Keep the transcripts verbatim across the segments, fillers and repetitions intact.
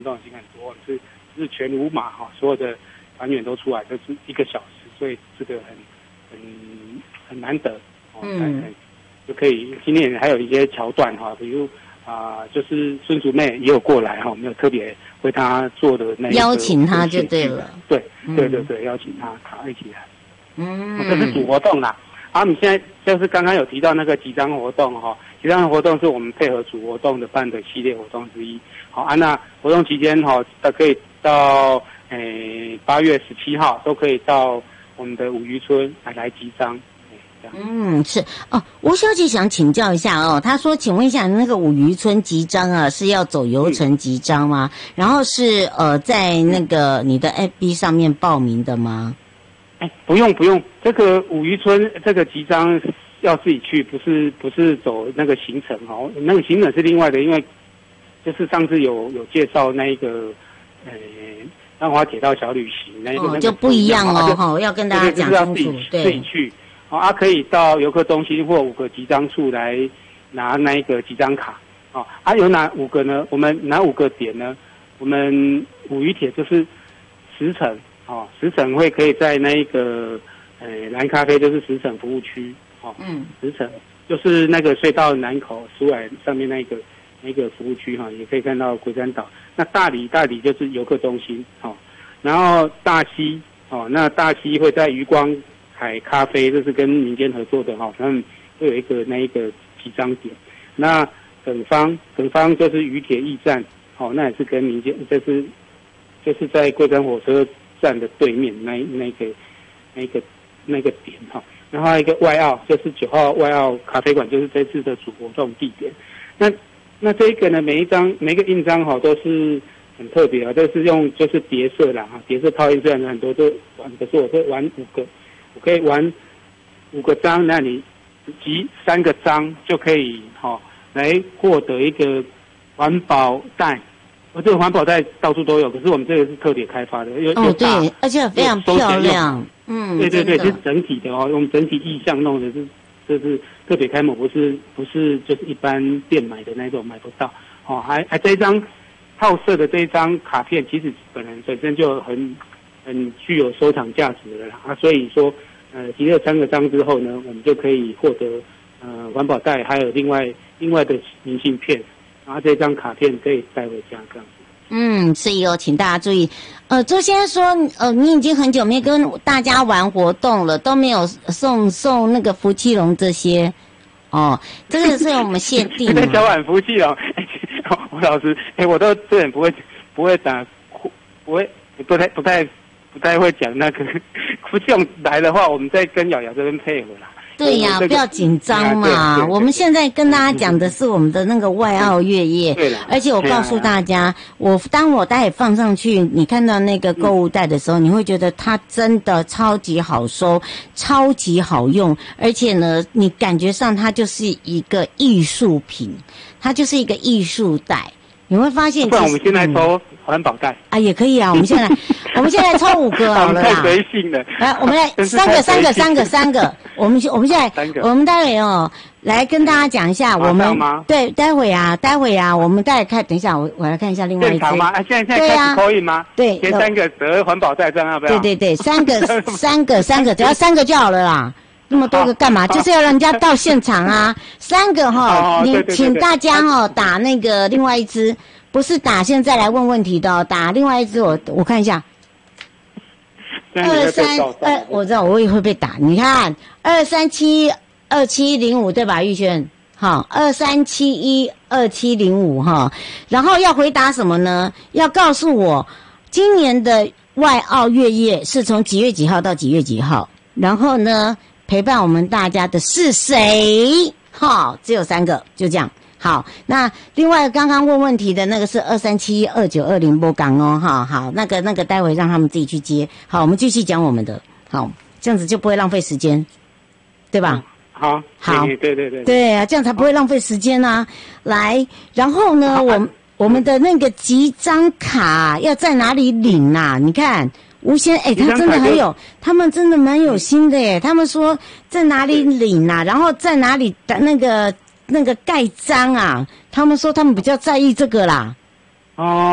动已经很多，是是全无码哈，所有的团员都出来，都是一个小时，所以这个很很很难得哦，嗯，就可以。今天还有一些桥段哈，比如啊、呃，就是孙竹妹也有过来哈，我们有特别为她做的那个邀请她就对了， 对、嗯、对对对，邀请她她一起来，嗯，这是主活动啦。啊，你现在就是刚刚有提到那个集章活动哈，集章活动是我们配合主活动的办的系列活动之一。好啊，那活动期间哈，可以到诶八月十七号都可以到我们的五渔村来来集章。 嗯，是哦，吴小姐想请教一下哦，她说，请问一下，那个五渔村集章啊，是要走游程集章吗？嗯、然后是呃，在那个你的 F B 上面报名的吗？ 哎，不用不用，这个五渔村这个集章要自己去，不是不是走那个行程哦，那个行程是另外的，因为就是上次有有介绍那一个呃浪花铁道小旅行那一个、 哦、就不一样哦，哈、哦，要跟大家讲清楚，对， 自己去。哦，啊，可以到游客中心或五个集章处来拿那一个集章卡。哦，啊，有哪五个呢？我们哪五个点呢？我们五渔铁就是十城，哦，十城会可以在那一个呃蓝咖啡就是十城服务区，哦，嗯，十城就是那个隧道南口出来上面那个那个服务区哈、哦，也可以看到龟山岛。那大理大理就是游客中心，哦，然后大溪，哦，那大溪会在渔光海咖啡，这是跟民间合作的哈，他们会有一个那一个集章点。那耿方，耿方就是渔铁驿站，哦，那也是跟民间，这是就是在龟山火车站的对面那那个那个那个点哈。然后还有一个外澳，就是九号外澳咖啡馆，就是这次的主活动地点。那那这一个呢，每一张每一个印章哈都是很特别啊，都是用就是叠色啦哈，叠色套印虽然很多都玩，可是我会玩五个。我可以玩五个章，那你集三个章就可以哈、哦、来获得一个环保袋。我这个环保袋到处都有，可是我们这个是特别开发的，又哦对，而且非常漂亮。嗯， 对对对，是整体的哦，我们整体意象弄的是这是特别开模，不是不是就是一般店买的那种买不到。哦，还还这一张套色的这一张卡片，其实本人本身就很。很具有收藏价值的啦啊，所以说，呃，集了三个章之后呢，我们就可以获得呃环保袋，还有另外另外的明信片，然后这张卡片可以带回家这样子。 嗯，所以哦，请大家注意，呃，周先生说，呃，你已经很久没跟大家玩活动了，都没有送送那个福气龙这些，哦，这个是我们限定的。 小碗福气龙，哎，吴老师，哎，我都这人不会不会打，不会不太不太。不太会讲那个，不这样来的话，我们再跟瑶瑶这边配合啦。 对呀、啊，不要紧张嘛。我们现在跟大家讲的是我们的那个外澳月夜， 对了。 而且我告诉大家，我当我待会放上去，你看到那个购物袋的时候，你会觉得它真的超级好收，超级好用，而且呢，你感觉上它就是一个艺术品，它就是一个艺术袋。你会发现， 不然我们现在抽环保袋、嗯、 啊，也可以啊。我们现在来，我们现在抽五个好了啦。 太随性了。 来，我们来三个，三个，三个，三个。我们我们现在，我们待会哦，来跟大家讲一下，我们对，待会啊，待会啊，我们待会看，等一下，我我来看一下另外一支。 吗？啊，现在现在开始口音吗？ 对， 前三个折环保袋，这样要不要？ 对对对，三个，三个，三个，只要三个就好了啦。那么多个干嘛？就是要让人家到现场啊！三个哈，你请大家哈打那个另外一支，不是打现在来问问题的、哦，打另外一支我我看一下。二三二，我知道我也会被打。你看二三七二七零五对吧？玉轩，好，二三七一二七零五哈。然后要回答什么呢？要告诉我今年的外澳月夜是从几月几号到几月几号？然后呢？陪伴我们大家的是谁？好，只有三个，就这样。好，那另外刚刚问问题的那个是二三七二九二零波港哦，哈，好，那个那个待会让他们自己去接。好，我们继续讲我们的，好，这样子就不会浪费时间，对吧？ 好， 好， 对对对对， 对啊，这样才不会浪费时间啊。来，然后呢，我我们的那个集章卡要在哪里领啊？你看。吴先哎，他真的很有，他们真的蛮有心的耶。他们说在哪里领啊，然后在哪里的那个那个盖章啊，他们说他们比较在意这个啦。 哦，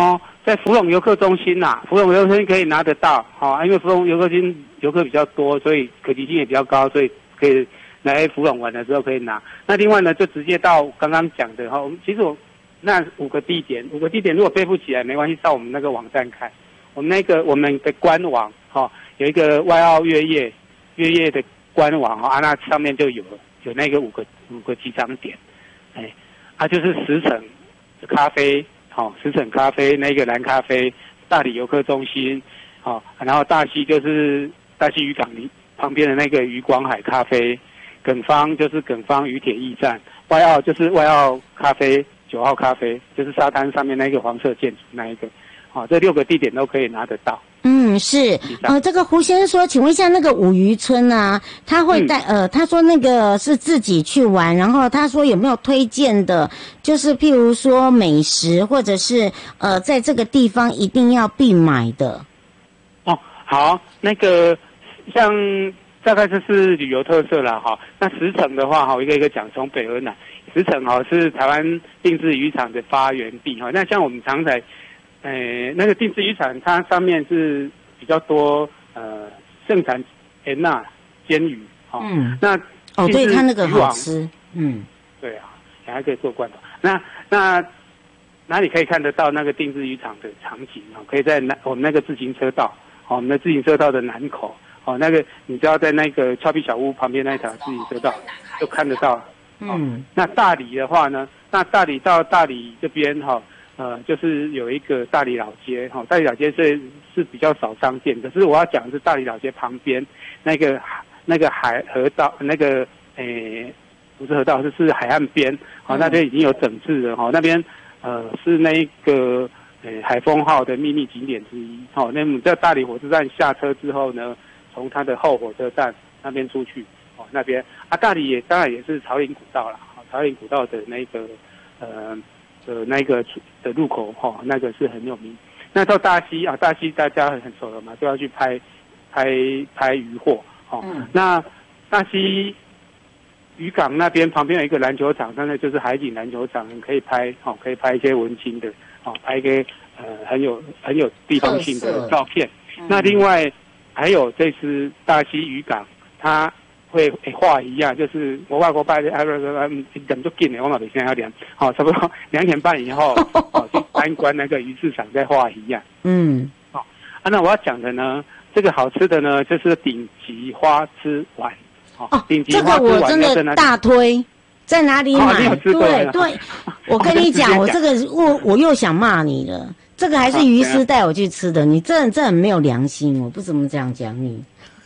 在福隆游客中心呐、啊，福隆游客中心可以拿得到，好、啊，因为福隆游客中心游客比较多，所以可及性也比较高，所以可以来福隆玩的时候可以拿。那另外呢，就直接到刚刚讲的哈，我们其实我那五个地点，五个地点如果背不起来没关系，到我们那个网站看，我们那个我们的官网哈、哦，有一个外澳月夜月夜的官网哈、哦，啊，那上面就有有那个五个五个集章点，哎，啊就是石城咖啡。好，石城咖啡那个蓝咖啡，大理游客中心，好，然后大溪就是大溪渔港旁边的那个渔光海咖啡，耿方就是耿方渔铁驿站，外澳就是外澳咖啡九号咖啡，就是沙滩上面那个黄色建筑那一个，好，这六个地点都可以拿得到。 嗯，是，呃，这个胡先生说，请问一下，那个五渔村啊，他会带、嗯、呃，他说那个是自己去玩，然后他说有没有推荐的，就是譬如说美食，或者是呃，在这个地方一定要必买的。 哦，好，那个像大概这是旅游特色啦，哈。那石城的话，哈，一个一个讲，从北而南，石城哈是台湾定制渔场的发源地哈。那像我们常在诶，那个定制渔场，它上面是比较多呃盛产盐呐、煎鱼，哈、哦。嗯。那哦，对，它那个好吃。嗯。对啊，还可以做罐头。那那哪里可以看得到那个定制渔场的场景啊？可以在那我们那个自行车道，哦，我们的自行车道的南口，哦，那个你只要在那个俏皮小屋旁边那一条自行车道就看得到。哦、嗯。那大理的话呢？那大理到大理这边哈。哦呃，就是有一个大理老街，哈、哦，大理老街是是比较少商店，可是我要讲的是大理老街旁边那个那个海河道，那个诶不是河道，就是海岸边，好、哦，那边已经有整治了，哈、哦，那边呃是那个诶海丰号的秘密景点之一，好、哦，那么在大理火车站下车之后呢，从它的后火车站那边出去，哦，那边啊大理也当然也是朝林古道啦，哦，朝林古道的那个呃。的那个的入口哈、哦，那个是很有名。那到大溪啊，大溪大家很熟了嘛，就要去拍拍拍渔获哦。嗯、那大溪渔港那边旁边有一个篮球场，那就是海景篮球场，可以拍哦，可以拍一些文青的哦，拍一些呃很有很有地方性的照片。嗯、那另外还有这次大溪渔港，它会画一样，就是我外国拜的，啊不不不，等就紧的，我嘛没现在要量，好，差不多两点半以后，哦，去参观那个鱼市场再画一样。嗯，好、哦，啊，那我要讲的呢，这个好吃的呢，就是顶级花枝丸。 哦，顶级花枝丸，这个我真的大推，在哪里买？ 哦、 对对，我跟你讲，我这个我我又想骂你了，这个还是鱼师带我去吃的，你真的真的很没有良心，我不怎么这样讲你。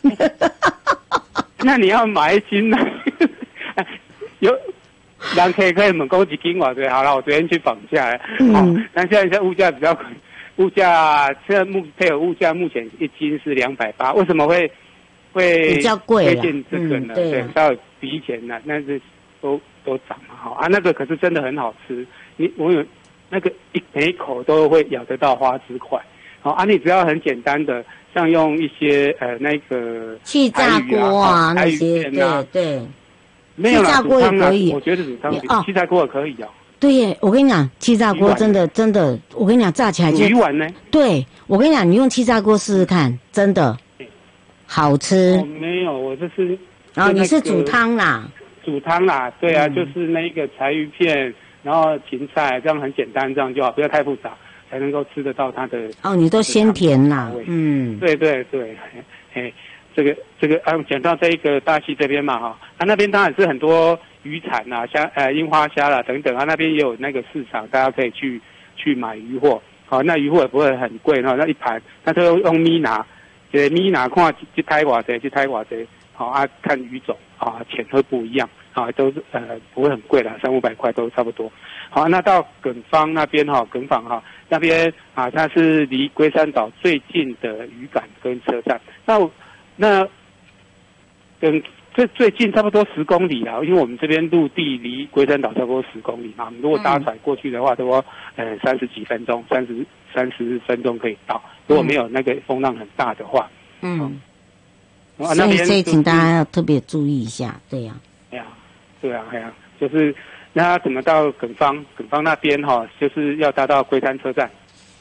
那你要买一斤呢？有人可以可以问讲一斤偌对，好了，我昨天去绑架了。嗯。哦，但现在现在物价比较，物价现在目配合物价目前一斤是两百八，为什么会会比较贵？ 推荐这个呢？ 嗯、对， 对，稍微比以前呢，那是都都涨嘛，好啊，那个可是真的很好吃，你我有那个一每一口都会咬得到花枝块，好啊，你只要很简单的。像用一些呃那个气炸锅啊那些，对对， 没有啦， 气炸锅也可以， 我觉得煮汤哦，气炸锅也可以哦。 对耶，我跟你讲，气炸锅真的真的，我跟你讲，炸起来就鱼丸呢。 对，我跟你讲，你用气炸锅试试看，真的好吃。 哦，没有，我这是然后你是煮汤啦， 煮汤啦，对啊，就是那个柴鱼片，然后芹菜，这样很简单，这样就好，不要太复杂。才能够吃得到它的哦，你都鲜甜啦，嗯， 对对对，哎，这个这个啊，讲到这一个大溪这边嘛哈，啊那边当然是很多渔产啊，虾呃樱花虾啦等等啊，那边也有那个市场，大家可以去去买渔货，好、哦，那渔货也不会很贵哈，那一盘，那都用米拿，这米拿看去台偌济，去台偌济，好、哦、啊，看鱼种啊，钱会不一样啊，都是呃不会很贵啦，三五百块都差不多。好，那到耿方那边哈，耿坊哈那边啊，它是离龟山岛最近的渔港跟车站。那那跟最最近差不多十公里啦，因为我们这边陆地离龟山岛差不多十公里嘛。如果搭船过去的话，都要呃三十几分钟，三十三十分钟可以到。如果没有那个风浪很大的话， 嗯，嗯啊、那边、就是、所以请大家要特别注意一下，对呀、 啊，对呀、啊，对啊，对啊，就是。那怎么到耿方？耿方那边哈、哦，就是要搭到龟山车站，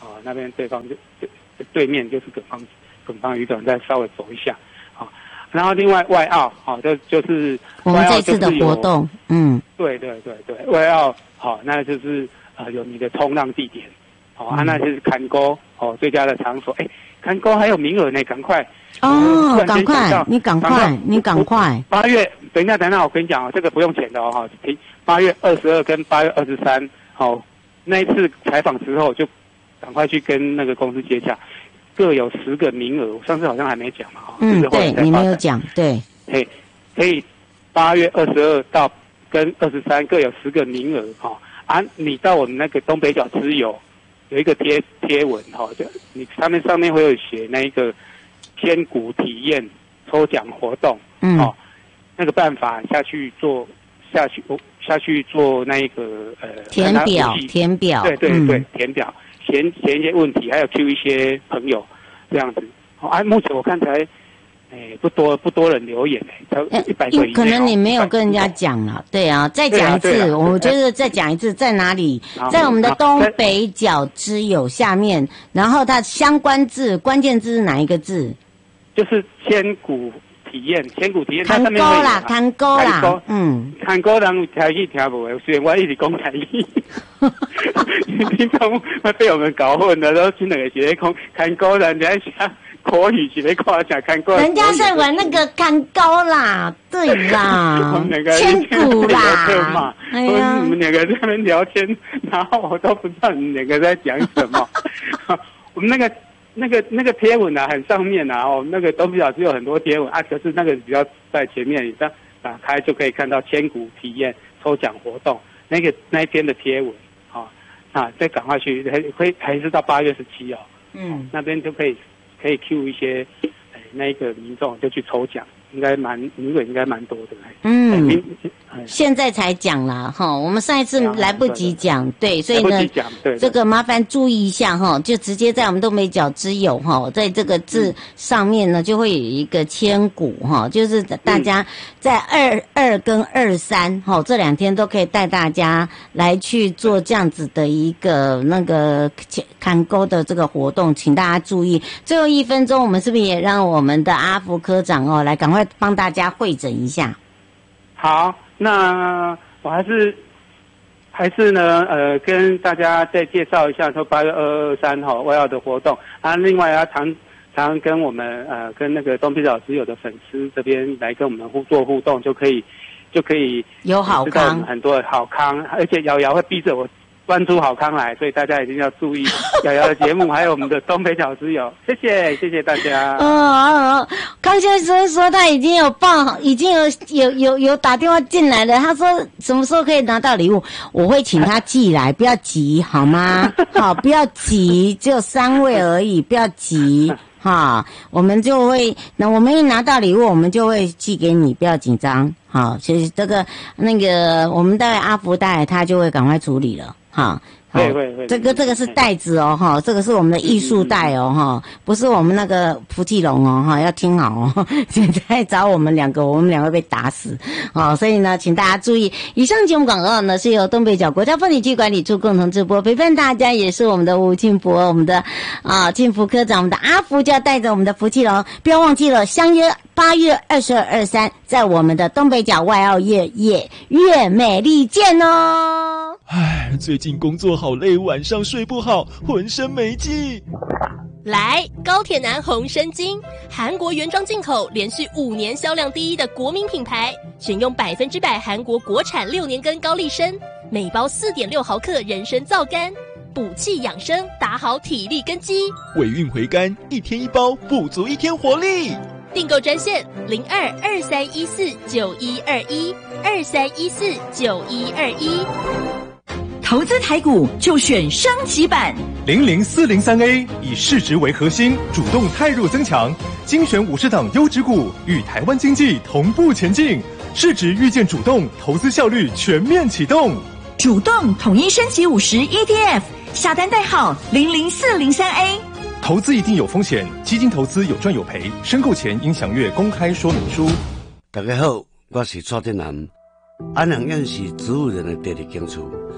哦，那边对方就对对面就是耿方耿方渔港，再稍微走一下，好、哦，然后另外外澳，好、哦，就就是我们这次的活动，嗯， 对对对对，外澳好、哦，那就是呃有你的冲浪地点，好、哦嗯、啊，那就是看沟哦最佳的场所，哎，看沟还有名额呢，赶快哦，赶快，你赶快，你赶快， 八月，等一下等一下，我跟你讲哦，这个不用钱的哦，哈，八月二十二跟八月二十三，好，那一次采访之后就。赶快去跟那个公司接洽，各有十个名额。我上次好像还没讲嘛，哈。 嗯，对，你没有讲，对。 可以，可以，八月二十二到跟二十三各有十个名额，哈、哦。啊，你到我们那个东北角之友有一个贴贴文，哈、哦，就你上面上面会有写那一个千古体验抽奖活动， 嗯， 哦，那个办法下去做下去下去做那一个呃填表填表， 对对对，嗯、填表。填填一些问题，还有 Q 一些朋友，这样子。哦，啊，目前我看才，哎，不多不多人留言哎，才一百个以内。 可能你没有跟人家讲了，对啊，再讲一次，啊啊、我觉得再讲一次，在哪里？在我们的东北角之友下面，然后它相关字关键字是哪一个字？ 就是千古体验，千古体验。 看沟啦，看沟啦，嗯， 看沟人台语听不诶，虽然我一直讲台语。听众会被我们搞混了，都听那个是在讲看沟人，人家国语是在夸奖看沟。 人家在玩那个看沟啦，对啦，千古啦。 哎呀，我们两个在那边聊天，然后我都不知道你们两个在讲什么。我们那个那个那个贴文啊，很上面啊，哦，那个东北角是有很多贴文啊，可是那个比较在前面，你这样打开就可以看到千古体验抽奖活动那个那一篇的贴文。啊，再赶快去，还会还是到八月十七哦，嗯，那边就可以可以 Q 一些，哎，那一个民众就去抽奖，应该蛮名额应该蛮多的， 嗯，现在才讲啦哈，我们上一次来不及讲，对，所以呢，这个麻烦注意一下哈，就直接在我们东北角之友哈，在这个字上面呢，就会有一个千古哈，就是大家在二二跟二三哈这两天都可以带大家来去做这样子的一个那个看沟的这个活动，请大家注意。最后一分钟，我们是不是也让我们的阿福科长哦来赶快帮大家会诊一下？ 好，那我还是还是呢，呃，跟大家再介绍一下说八月二二二三哈外澳的活动啊。另外啊，常常跟我们呃跟那个东北角之友的粉丝这边来跟我们互做互动，就可以就可以有好康， 很多好康，而且瑶瑶会逼着我端出好康来，所以大家一定要注意瑶瑶的节目，还有我们的东北角之友，谢谢谢谢大家。 嗯嗯，康先生说他已经有报好，已经有有有有打电话进来了，他说什么时候可以拿到礼物，我会请他寄来，不要急好吗？好，不要急，只有三位而已，不要急。哈，我们就会，那我们一拿到礼物，我们就会寄给你，不要紧张。好，其实这个那个，我们带阿福带他就会赶快处理了。哈， 会会会， 这个这个是袋子哦，哈，这个是我们的艺术袋哦，哈，不是我们那个福气龙哦，哈，要听好哦。现在找我们两个，我们两个被打死，哦，所以呢，请大家注意，以上节目广告呢是由东北角国家风景区管理处共同直播，陪伴大家也是我们的吴庆福，我们的啊庆福科长，我们的阿福就要带着我们的福气龙，不要忘记了，相约八月二十二、二三，在我们的东北角外澳夜夜月美丽见哦。 唉，最近工作好累，晚上睡不好，浑身没劲。 来，高铁男红参精，韩国原装进口，连续五年销量第一的国民品牌，选用百分之百韩国国产六年根高丽参，每包四点六毫克人参皂苷，补气养生，打好体力根基。 尾韵回甘，一天一包，补足一天活力。 订购专线零二二三一四九一二一二三一四九一二一。 投资台股就选升级版零零四零三 A， 以市值为核心，主动汰弱增强，精选五十档优质股，与台湾经济同步前进。市值预见主动，投资效率全面启动。 主动统一升级五十 E T F， 下单代号零零四零三 A。 投资一定有风险，基金投资有赚有赔，申购前应详阅公开说明书。 大家好，我是蔡振南。安阳院是植物人的第二间厝。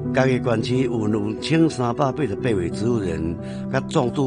嘉义县区有两千三百八十八位植物人，甲重度